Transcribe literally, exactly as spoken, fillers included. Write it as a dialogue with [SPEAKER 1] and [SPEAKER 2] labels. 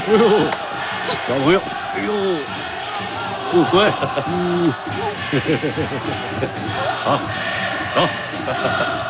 [SPEAKER 1] 哎呦，小朋友，哎呦，不乖，嗯，好，走。